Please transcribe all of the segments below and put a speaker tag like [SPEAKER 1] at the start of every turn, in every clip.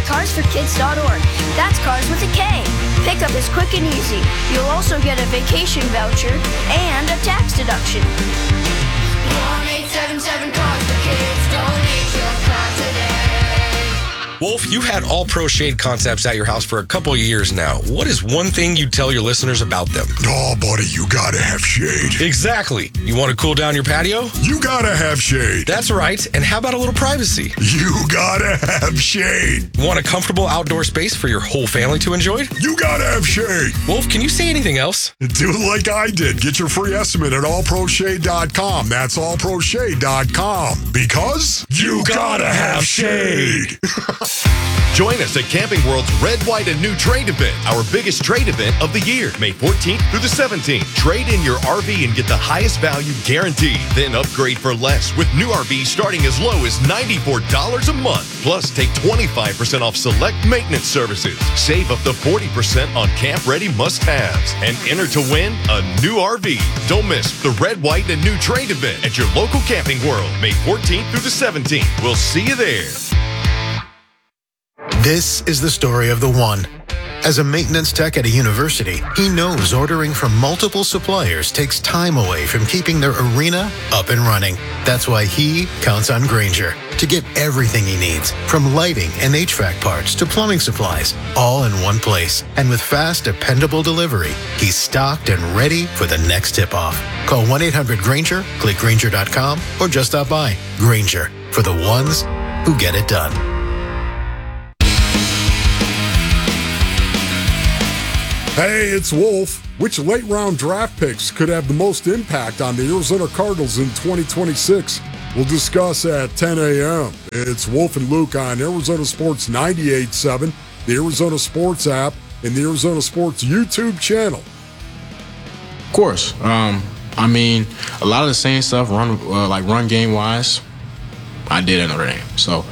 [SPEAKER 1] carsforkids.org. That's cars with a K. Pickup is quick and easy. You'll also get a vacation voucher and a tax deduction.
[SPEAKER 2] 1-877-CARS-FOR-KIDS. Donate your car today.
[SPEAKER 3] Wolf, you've had All Pro Shade concepts at your house for a couple of years now. What is one thing you'd tell your listeners about them?
[SPEAKER 4] Oh, buddy, you gotta have shade.
[SPEAKER 3] Exactly. You want to cool down your patio?
[SPEAKER 4] You gotta have shade.
[SPEAKER 3] That's right. And how about a little privacy?
[SPEAKER 4] You gotta have shade.
[SPEAKER 3] Want a comfortable outdoor space for your whole family to enjoy?
[SPEAKER 4] You gotta have shade.
[SPEAKER 3] Wolf, can you say anything else?
[SPEAKER 4] Do it like I did. Get your free estimate at allproshade.com. That's allproshade.com. Because you gotta have shade.
[SPEAKER 5] Join us at Camping World's Red, White, and New Trade event, our biggest trade event of the year, May 14th through the 17th. Trade in your RV and get the highest value guaranteed. Then upgrade for less with new RVs starting as low as $94 a month. Plus, take 25% off select maintenance services. Save up to 40% on camp-ready must-haves. And enter to win a new RV. Don't miss the Red, White, and New Trade event at your local Camping World, May 14th through the 17th. We'll see you there.
[SPEAKER 6] This is the story of the one. As a maintenance tech at a university, he knows ordering from multiple suppliers takes time away from keeping their arena up and running. That's why he counts on Grainger to get everything he needs, from lighting and HVAC parts to plumbing supplies, all in one place. And with fast, dependable delivery, he's stocked and ready for the next tip-off. Call 1-800-GRAINGER, click Grainger.com, or just stop by. Grainger, for the ones who get it done.
[SPEAKER 7] Hey, it's Wolf. Which late-round draft picks could have the most impact on the Arizona Cardinals in 2026? We'll discuss at 10 a.m. It's Wolf and Luke on Arizona Sports 98.7, the Arizona Sports app, and the Arizona Sports YouTube channel.
[SPEAKER 8] Of course. I mean, a lot of the same stuff, run game-wise, I did at Notre Dame. So,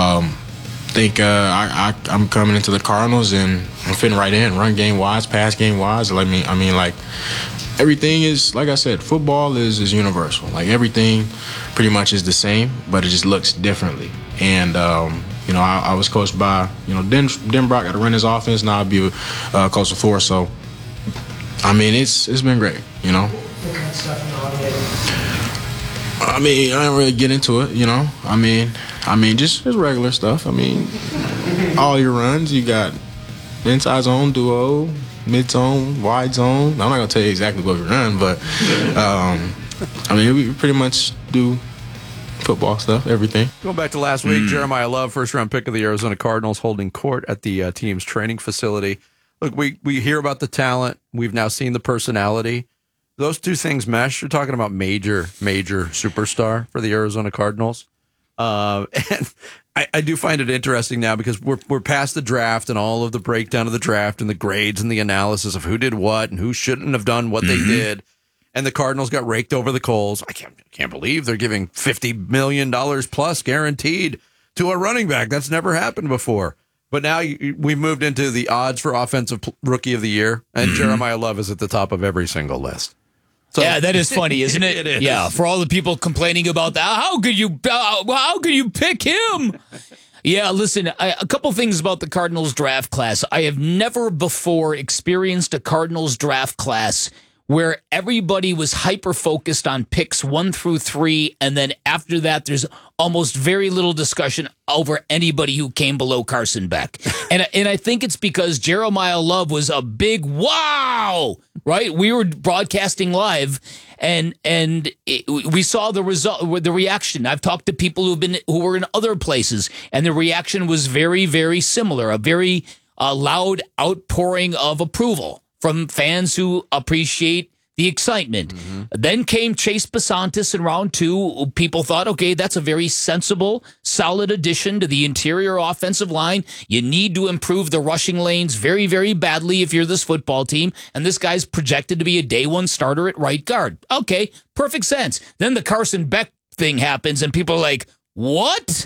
[SPEAKER 8] I'm coming into the Cardinals and I'm fitting right in, run game wise, pass game wise. I mean, everything is, like I said, football is universal. Like, everything pretty much is the same, but it just looks differently. And I was coached by Den Brock. Got to run his offense. Now I'll be coach for. So, I mean, it's been great. I mean, I don't really get into it. I mean, just regular stuff. I mean, all your runs, you got inside zone, duo, mid zone, wide zone. I'm not gonna tell you exactly what we run, but we pretty much do football stuff, everything.
[SPEAKER 9] Going back to last week, Jeremiah Love, first-round pick of the Arizona Cardinals, holding court at the team's training facility. Look, we hear about the talent. We've now seen the personality. Those two things mesh. You're talking about major superstar for the Arizona Cardinals. And I do find it interesting now because we're past the draft and all of the breakdown of the draft and the grades and the analysis of who did what and who shouldn't have done what they did. And the Cardinals got raked over the coals. I can't believe they're giving $50 million plus guaranteed to a running back. That's never happened before. But now we moved into the odds for offensive rookie of the year, and Jeremiah Love is at the top of every single list. So,
[SPEAKER 10] yeah, that is funny, isn't it?
[SPEAKER 9] It is.
[SPEAKER 10] Yeah, for all the people complaining about that, how could you pick him? Yeah, listen, a couple things about the Cardinals draft class. I have never before experienced a Cardinals draft class where everybody was hyper-focused on picks 1 through 3, and then after that, there's almost very little discussion over anybody who came below Carson Beck. And I think it's because Jeremiah Love was a big wow, right? We were broadcasting live, and we saw the result, the reaction. I've talked to people who were in other places, and the reaction was very, very similar, a very loud outpouring of approval from fans who appreciate the excitement. Then came Chase Basantis in round 2. People thought, okay, that's a very sensible, solid addition to the interior offensive line. You need to improve the rushing lanes very, very badly if you're this football team. And this guy's projected to be a day 1 starter at right guard. Okay, perfect sense. Then the Carson Beck thing happens and people are like, what?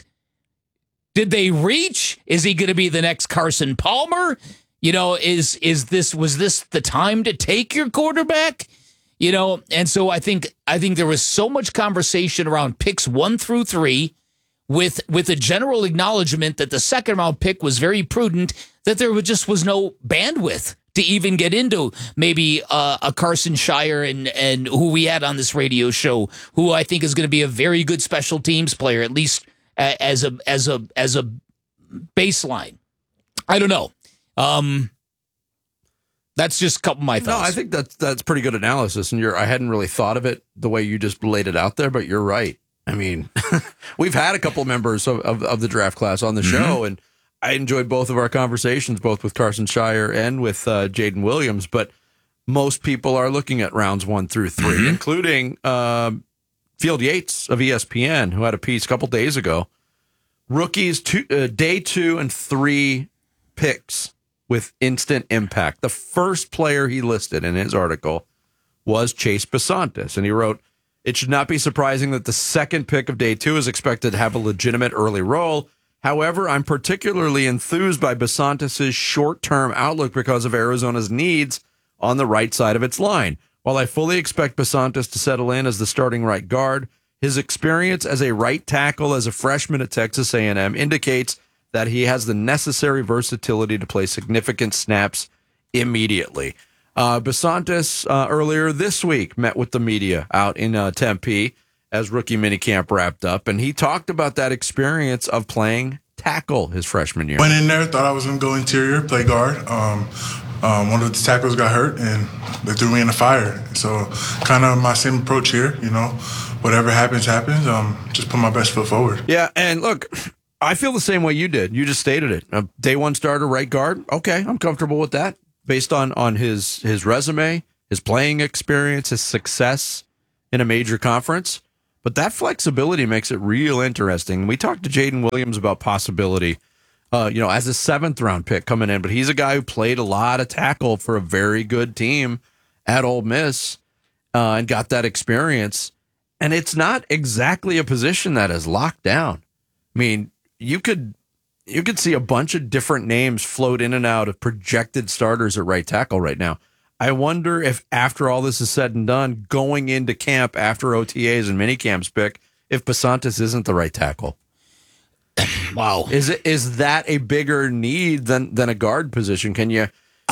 [SPEAKER 10] Did they reach? Is he going to be the next Carson Palmer? Was this the time to take your quarterback? And so I think there was so much conversation around picks 1 through 3 with a general acknowledgement that the second round pick was very prudent, that there just was no bandwidth to even get into maybe a Carson Shire and who we had on this radio show, who I think is going to be a very good special teams player, at least as a baseline. I don't know. That's just a couple of my thoughts.
[SPEAKER 9] No, I think that's pretty good analysis, and I hadn't really thought of it the way you just laid it out there, but you're right. I mean, we've had a couple members of the draft class on the show, and I enjoyed both of our conversations, both with Carson Shire and with Jaden Williams, but most people are looking at rounds 1 through 3, including Field Yates of ESPN, who had a piece a couple days ago. Rookies, day 2 and 3 picks with instant impact. The first player he listed in his article was Chase Besantis, and he wrote, "It should not be surprising that the second pick of day 2 is expected to have a legitimate early role. However, I'm particularly enthused by Besantis' short-term outlook because of Arizona's needs on the right side of its line. While I fully expect Besantis to settle in as the starting right guard, his experience as a right tackle as a freshman at Texas A&M indicates that he has the necessary versatility to play significant snaps immediately." Besantis earlier this week met with the media out in Tempe as rookie minicamp wrapped up, and he talked about that experience of playing tackle his freshman year.
[SPEAKER 11] Went in there, thought I was going to go interior, play guard. One of the tackles got hurt, and they threw me in the fire. So kind of my same approach here, whatever happens, happens. Just put my best foot forward.
[SPEAKER 9] Yeah, and look, I feel the same way you did. You just stated it. Day 1 starter, right guard. Okay, I'm comfortable with that based on his resume, his playing experience, his success in a major conference. But that flexibility makes it real interesting. We talked to Jaden Williams about possibility, as a 7th round pick coming in, but he's a guy who played a lot of tackle for a very good team at Ole Miss and got that experience. And it's not exactly a position that is locked down. I mean, you could see a bunch of different names float in and out of projected starters at right tackle right now. I wonder if after all this is said and done, going into camp after OTAs and minicamps pick, if Besantis isn't the right tackle.
[SPEAKER 10] Wow.
[SPEAKER 9] Is that a bigger need than a guard position? Can you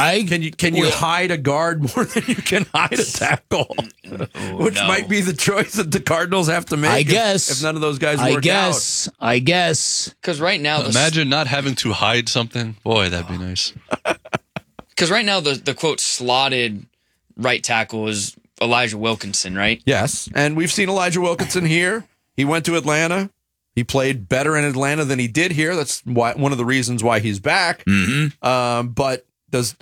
[SPEAKER 9] hide a guard more than you can hide a tackle? Which might be the choice that the Cardinals have to make.
[SPEAKER 10] I guess
[SPEAKER 9] if none of those guys work out.
[SPEAKER 10] I guess.
[SPEAKER 12] Because right now,
[SPEAKER 13] imagine not having to hide something. Boy, that'd be nice.
[SPEAKER 12] Because right now, the quote slotted right tackle is Elijah Wilkinson, right?
[SPEAKER 9] Yes, and we've seen Elijah Wilkinson here. He went to Atlanta. He played better in Atlanta than he did here. That's one of the reasons why he's back. But does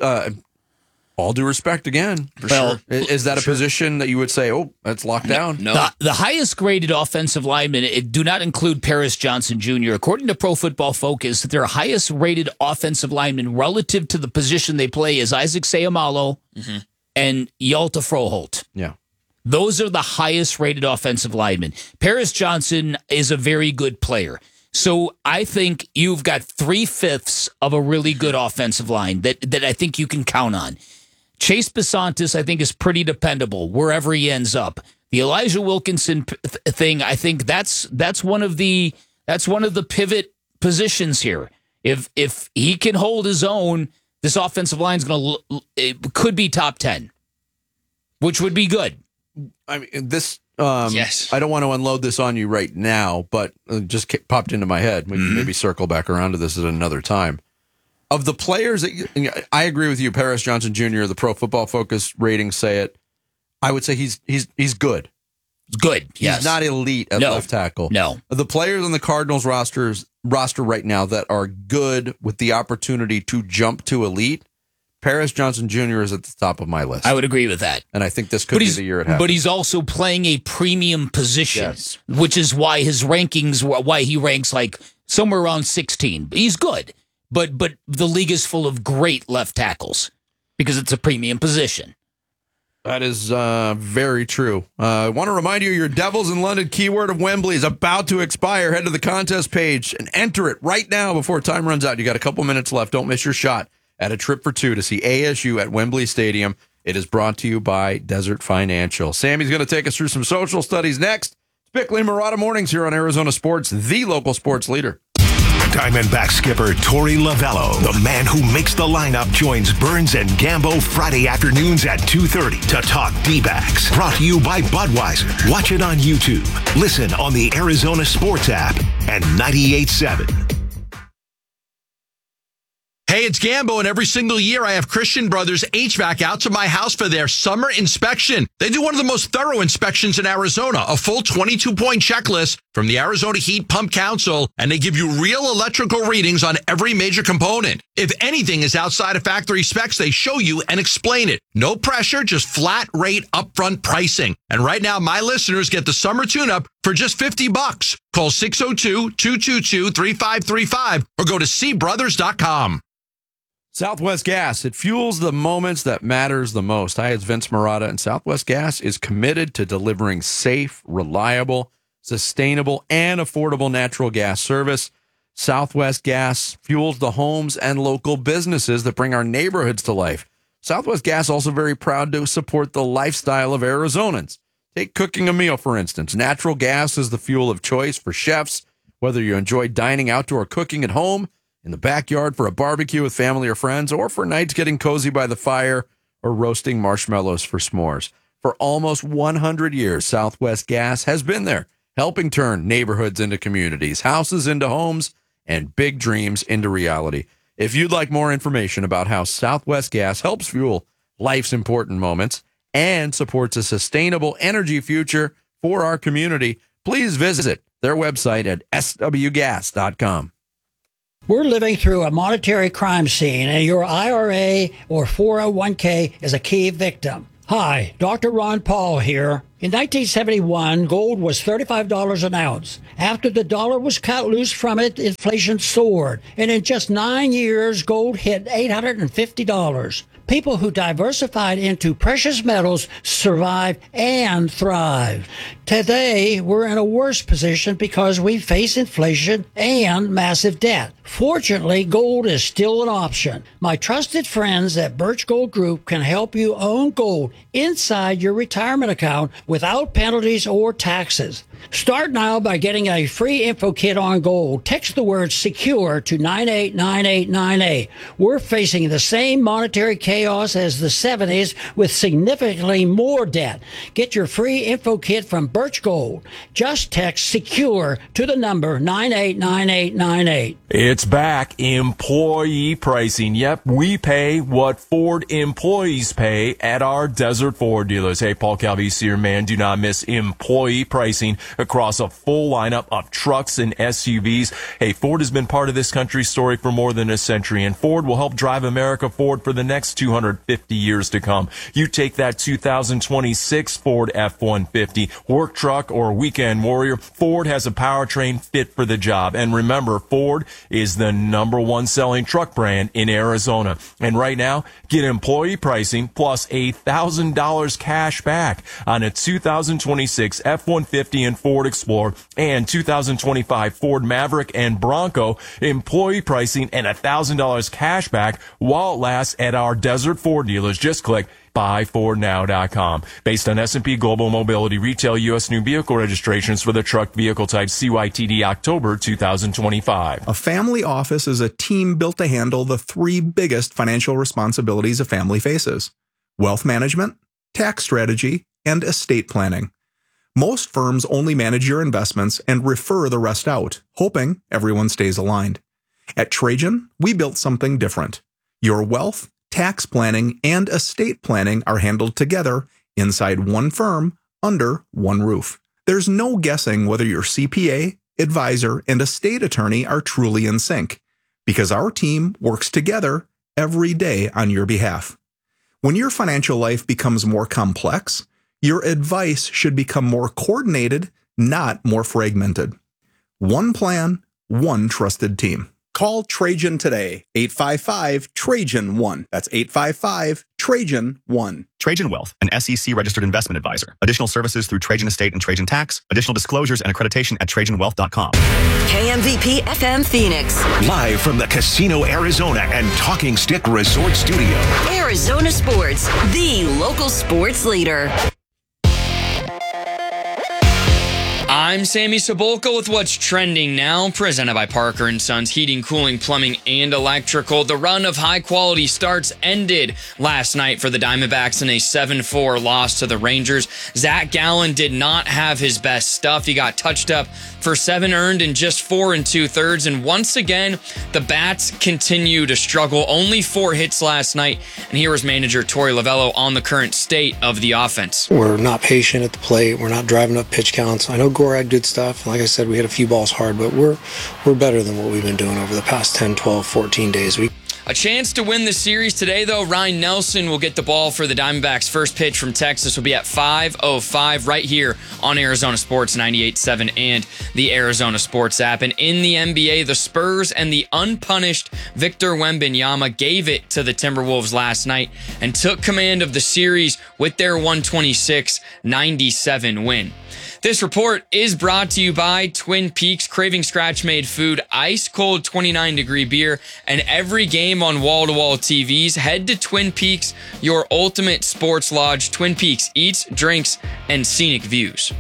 [SPEAKER 9] all due respect again? Is that a position that you would say, oh, that's locked down?
[SPEAKER 12] No.
[SPEAKER 10] The highest graded offensive linemen do not include Paris Johnson Jr. According to Pro Football Focus, their highest rated offensive lineman relative to the position they play is Isaac Seumalo and Yalta Froholt.
[SPEAKER 9] Yeah.
[SPEAKER 10] Those are the highest rated offensive linemen. Paris Johnson is a very good player. So I think you've got 3/5 of a really good offensive line that I think you can count on. Chase Besantis, I think, is pretty dependable wherever he ends up. The Elijah Wilkinson thing, I think that's one of the pivot positions here. If he can hold his own, this offensive line's could be top 10, which would be good.
[SPEAKER 9] I mean, this.
[SPEAKER 12] Yes.
[SPEAKER 9] I don't want to unload this on you right now, but it just popped into my head. We can maybe circle back around to this at another time. Of the players that I agree with you, Paris Johnson Jr., the Pro Football Focus ratings say it. I would say he's good.
[SPEAKER 10] Good. Yes.
[SPEAKER 9] He's not elite at left tackle.
[SPEAKER 10] No.
[SPEAKER 9] The players on the Cardinals roster right now that are good with the opportunity to jump to elite, Paris Johnson Jr. is at the top of my list.
[SPEAKER 10] I would agree with that.
[SPEAKER 9] And I think this could be the year it happens.
[SPEAKER 10] But he's also playing a premium position, which is why his rankings, why he ranks like somewhere around 16. He's good, but the league is full of great left tackles because it's a premium position.
[SPEAKER 9] That is very true. I want to remind you, your Devils in London keyword of Wembley is about to expire. Head to the contest page and enter it right now before time runs out. You got a couple minutes left. Don't miss your shot at a trip for two to see ASU at Wembley Stadium. It is brought to you by Desert Financial. Sammy's going to take us through some social studies next. Bickley Marotta Mornings here on Arizona Sports, the local sports leader.
[SPEAKER 14] Diamondback skipper Torey Lovello, the man who makes the lineup, joins Burns and Gambo Friday afternoons at 2:30 to talk D-backs. Brought to you by Budweiser. Watch it on YouTube. Listen on the Arizona Sports app and 98.7.
[SPEAKER 15] Hey, it's Gambo, and every single year I have Christian Brothers HVAC out to my house for their summer inspection. They do one of the most thorough inspections in Arizona, a full 22-point checklist from the Arizona Heat Pump Council, and they give you real electrical readings on every major component. If anything is outside of factory specs, they show you and explain it. No pressure, just flat rate upfront pricing. And right now, my listeners get the summer tune-up for just $50. Call 602-222-3535 or go to cbrothers.com.
[SPEAKER 9] Southwest Gas, it fuels the moments that matters the most. Hi, it's Vince Marotta, and Southwest Gas is committed to delivering safe, reliable, sustainable, and affordable natural gas service. Southwest Gas fuels the homes and local businesses that bring our neighborhoods to life. Southwest Gas also very proud to support the lifestyle of Arizonans. Take cooking a meal, for instance. Natural gas is the fuel of choice for chefs, whether you enjoy dining outdoor cooking at home, in the backyard for a barbecue with family or friends, or for nights getting cozy by the fire or roasting marshmallows for s'mores. For almost 100 years, Southwest Gas has been there, helping turn neighborhoods into communities, houses into homes, and big dreams into reality. If you'd like more information about how Southwest Gas helps fuel life's important moments and supports a sustainable energy future for our community, please visit their website at swgas.com.
[SPEAKER 16] We're living through a monetary crime scene, and your IRA or 401k is a key victim. Hi, Dr. Ron Paul here. In 1971, gold was $35 an ounce. After the dollar was cut loose from it, inflation soared. And in just 9 years, gold hit $850. People who diversified into precious metals survived and thrived. Today, we're in a worse position because we face inflation and massive debt. Fortunately, gold is still an option. My trusted friends at Birch Gold Group can help you own gold inside your retirement account without penalties or taxes. Start now by getting a free info kit on gold. Text the word SECURE to 989898. We're facing the same monetary chaos as the 70s with significantly more debt. Get your free info kit from Birch Gold. Just text SECURE to the number 989898.
[SPEAKER 17] It's back. Employee pricing. Yep, we pay what Ford employees pay at our Desert Ford dealers. Hey, Paul Calvisi here, man. Do not miss employee pricing across a full lineup of trucks and SUVs. Hey, Ford has been part of this country's story for more than a century, and Ford will help drive America forward for the next 250 years to come. You take that 2026 Ford F-150, work truck, or weekend warrior, Ford has a powertrain fit for the job. And remember, Ford is the #1 selling truck brand in Arizona. And right now, get employee pricing plus $1,000 cash back on a 2026 F-150 and Ford Explorer and 2025 Ford Maverick and Bronco. Employee pricing and $1,000 cash back while it lasts at our Desert Ford dealers. Just click buyfordnow.com. Based on S&P Global Mobility retail U.S. new vehicle registrations for the truck vehicle type CYTD October 2025.
[SPEAKER 18] A family office is a team built to handle the 3 biggest financial responsibilities a family faces: wealth management, tax strategy, and estate planning. Most firms only manage your investments and refer the rest out, hoping everyone stays aligned. At Trajan, we built something different. Your wealth, tax planning, and estate planning are handled together inside one firm under one roof. There's no guessing whether your CPA, advisor, and estate attorney are truly in sync, because our team works together every day on your behalf. When your financial life becomes more complex, your advice should become more coordinated, not more fragmented. One plan, one trusted team. Call Trajan today, 855-TRAJAN-1. That's 855-TRAJAN-1.
[SPEAKER 19] Trajan Wealth, an SEC-registered investment advisor. Additional services through Trajan Estate and Trajan Tax. Additional disclosures and accreditation at TrajanWealth.com.
[SPEAKER 20] KMVP FM Phoenix.
[SPEAKER 14] Live from the Casino Arizona and Talking Stick Resort Studio.
[SPEAKER 20] Arizona Sports, the local sports leader.
[SPEAKER 12] I'm Sammy Cebulka with what's trending now, presented by Parker & Sons Heating, Cooling, Plumbing, and Electrical. The run of high-quality starts ended last night for the Diamondbacks in a 7-4 loss to the Rangers. Zach Gallen did not have his best stuff. He got touched up for 7 earned in just 4 2/3, and once again, the Bats continue to struggle. Only 4 hits last night, and here was manager Torey Lovello on the current state of the offense.
[SPEAKER 21] We're not patient at the plate. We're not driving up pitch counts. I know Gorag did stuff. Like I said, we hit a few balls hard, but we're better than what we've been doing over the past 10, 12, 14 days.
[SPEAKER 12] A chance to win the series today, though. Ryan Nelson will get the ball for the Diamondbacks. First pitch from Texas will be at 5:05 right here on Arizona Sports 98.7 and the Arizona Sports app. And in the NBA, the Spurs and the unpunished Victor Wembanyama gave it to the Timberwolves last night and took command of the series with their 126-97 win. This report is brought to you by Twin Peaks, craving scratch-made food, ice-cold 29-degree beer, and every game on wall-to-wall TVs. Head to Twin Peaks, your ultimate sports lodge. Twin Peaks eats, drinks, and scenic views.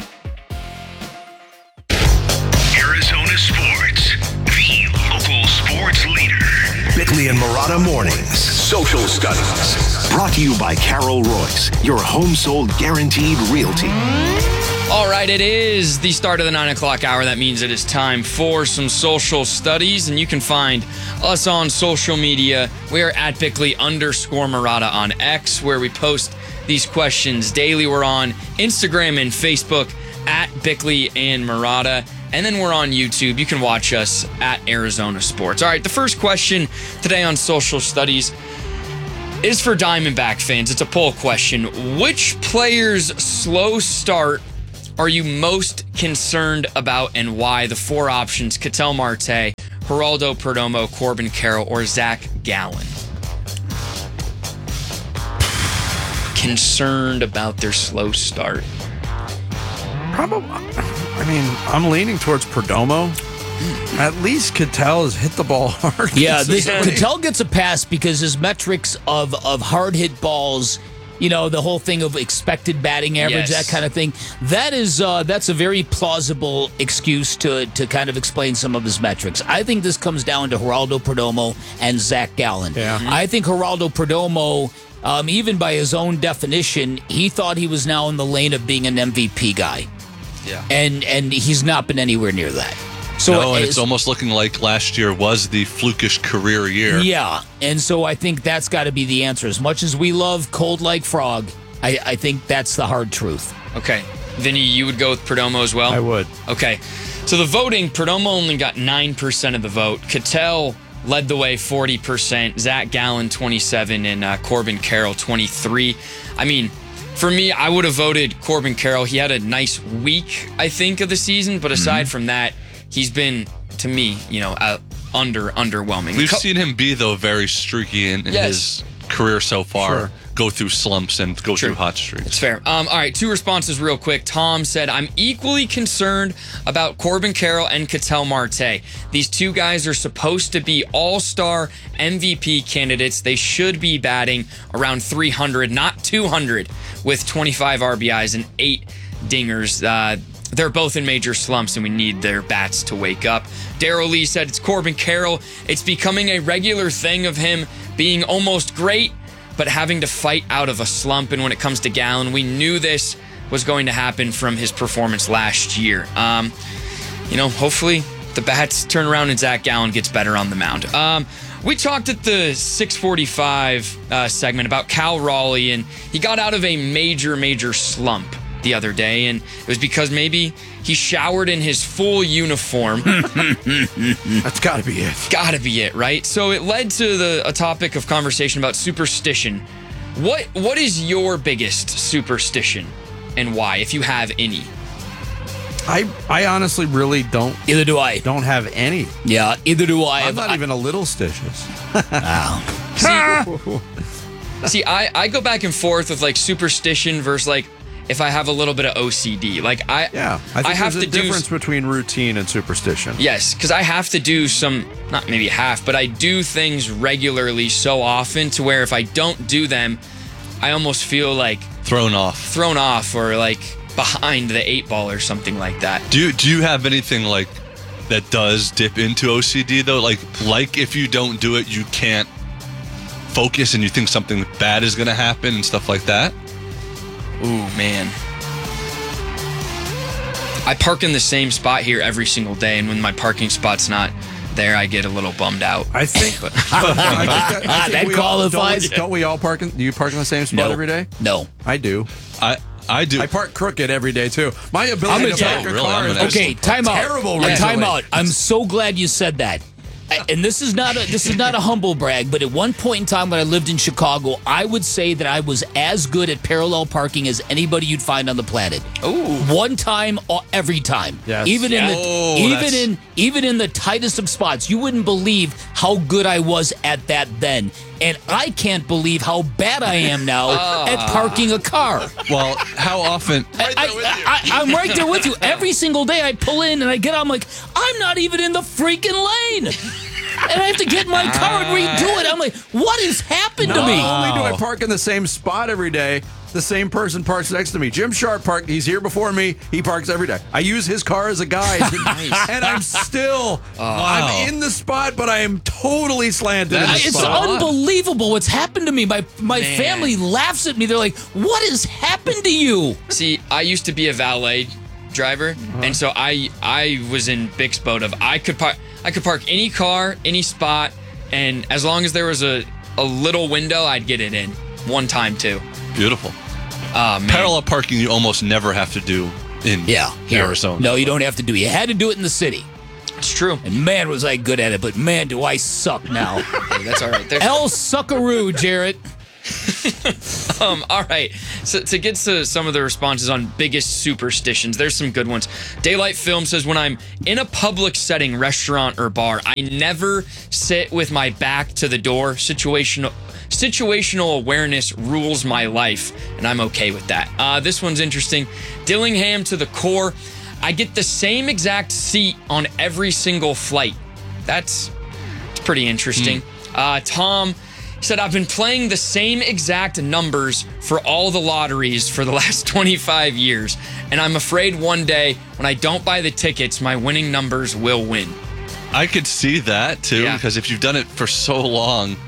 [SPEAKER 14] Arizona Sports, the local sports leader. Bickley and Marotta Mornings, Social Studies. Brought to you by Carol Royce, your home sold guaranteed realty.
[SPEAKER 12] All right, it is the start of the 9 o'clock hour. That means it is time for some social studies, and you can find us on social media. We are at Bickley_Marotta on X, where we post these questions daily. We're on Instagram and Facebook at Bickley and Marotta, and then we're on YouTube. You can watch us at Arizona Sports. All right, the first question today on social studies is for Diamondback fans. It's a poll question. Which player's slow start are you most concerned about, and why? The 4 options: Ketel Marte, Geraldo Perdomo, Corbin Carroll, or Zach Gallen. Concerned about their slow start.
[SPEAKER 9] Probably. I mean, I'm leaning towards Perdomo. At least Ketel has hit the ball hard.
[SPEAKER 10] Yeah, Ketel gets a pass because his metrics of hard hit balls, you know, the whole thing of expected batting average, that kind of thing. That's a very plausible excuse to kind of explain some of his metrics. I think this comes down to Geraldo Perdomo and Zach Gallen.
[SPEAKER 9] Yeah.
[SPEAKER 10] I think Geraldo Perdomo, even by his own definition, he thought he was now in the lane of being an MVP guy.
[SPEAKER 13] Yeah.
[SPEAKER 10] And he's not been anywhere near that. So
[SPEAKER 13] no, and it's almost looking like last year was the flukish career year.
[SPEAKER 10] Yeah, and so I think that's got to be the answer. As much as we love Cold Like Frog, I think that's the hard truth.
[SPEAKER 12] Okay. Vinny, you would go with Perdomo as well?
[SPEAKER 9] I would.
[SPEAKER 12] Okay. So the voting, Perdomo only got 9% of the vote. Ketel led the way, 40%. Zach Gallen, 27%, and Corbin Carroll, 23%. I mean, for me, I would have voted Corbin Carroll. He had a nice week, I think, of the season, but aside from that, he's been, to me, underwhelming.
[SPEAKER 13] We've seen him be, though, very streaky in his career so far.
[SPEAKER 9] Sure.
[SPEAKER 13] Go through slumps and go through hot streaks.
[SPEAKER 12] It's fair. All right, 2 responses real quick. Tom said, I'm equally concerned about Corbin Carroll and Ketel Marte. These 2 guys are supposed to be all-star MVP candidates. They should be batting around 300, not 200, with 25 RBIs and 8 dingers. They're both in major slumps, and we need their bats to wake up. Daryl Lee said it's Corbin Carroll. It's becoming a regular thing of him being almost great, but having to fight out of a slump. And when it comes to Gallen, we knew this was going to happen from his performance last year. Hopefully the bats turn around and Zach Gallen gets better on the mound. We talked at the 645 segment about Cal Raleigh, and he got out of a major slump the other day, and it was because maybe he showered in his full uniform.
[SPEAKER 9] That's got to be it.
[SPEAKER 12] Got to be it, right? So it led to a topic of conversation about superstition. What is your biggest superstition, and why, if you have any?
[SPEAKER 9] I honestly really don't.
[SPEAKER 10] Either do I.
[SPEAKER 9] Don't have any.
[SPEAKER 10] Yeah, either do I.
[SPEAKER 9] I'm not even a little stitious.
[SPEAKER 12] See, I go back and forth with like superstition versus like if I have a little bit of OCD. Like I have
[SPEAKER 9] there's a difference between routine and superstition.
[SPEAKER 12] Yes, because I have to do not maybe half, but I do things regularly so often to where if I don't do them, I almost feel like
[SPEAKER 13] thrown off,
[SPEAKER 12] or like behind the 8-ball or something like that.
[SPEAKER 13] Do you have anything like that does dip into OCD though? Like if you don't do it, you can't focus and you think something bad is going to happen and stuff like that?
[SPEAKER 12] Ooh, man. I park in the same spot here every single day, and when my parking spot's not there, I get a little bummed out.
[SPEAKER 9] I think,
[SPEAKER 10] that qualifies.
[SPEAKER 9] Don't we all park? Do you park in the same spot every day?
[SPEAKER 10] No,
[SPEAKER 9] I do.
[SPEAKER 13] I do.
[SPEAKER 9] I park crooked every day too. My ability to park a car is
[SPEAKER 10] okay. Time out.
[SPEAKER 9] Terrible.
[SPEAKER 10] Time out. I'm so glad you said that. And this is not a humble brag, but at one point in time when I lived in Chicago, I would say that I was as good at parallel parking as anybody you'd find on the planet.
[SPEAKER 12] Ooh.
[SPEAKER 10] One time, every time.
[SPEAKER 9] Yes.
[SPEAKER 10] Even in the tightest of spots, you wouldn't believe how good I was at that then. And I can't believe how bad I am now at parking a car.
[SPEAKER 13] Well, how often?
[SPEAKER 10] I'm right there with you. Every single day I pull in and I get out, I'm like, I'm not even in the freaking lane. And I have to get in my car and redo it. I'm like, what has happened to me?
[SPEAKER 9] Not only do I park in the same spot every day, the same person parks next to me. Jim Sharp parked. He's here before me. He parks every day. I use his car as a guide. And I'm still, I'm in the spot, but I am totally slanted in the
[SPEAKER 10] It's
[SPEAKER 9] spot.
[SPEAKER 10] unbelievable what's happened to me. My family laughs at me. They're like, what has happened to you?
[SPEAKER 12] See, I used to be a valet driver, and so I was in Bick's boat of I could park any car, any spot, and as long as there was a little window, I'd get it in. One time too.
[SPEAKER 13] Beautiful. Parallel parking you almost never have to do in Arizona.
[SPEAKER 10] No, you don't have to do it. You had to do it in the city.
[SPEAKER 12] It's true.
[SPEAKER 10] And man, was I good at it, but man, do I suck now.
[SPEAKER 12] Hey, that's all right.
[SPEAKER 10] El Suckaroo, Jarrett.
[SPEAKER 12] All right. So to get to some of the responses on biggest superstitions, there's some good ones. Daylight Film says, when I'm in a public setting, restaurant or bar, I never sit with my back to the door. Situational awareness rules my life, and I'm okay with that. This one's interesting. Dillingham to the core. I get the same exact seat on every single flight. It's pretty interesting. Tom said, I've been playing the same exact numbers for all the lotteries for the last 25 years, and I'm afraid one day when I don't buy the tickets, my winning numbers will win.
[SPEAKER 13] I could see that too, because if you've done it for so long,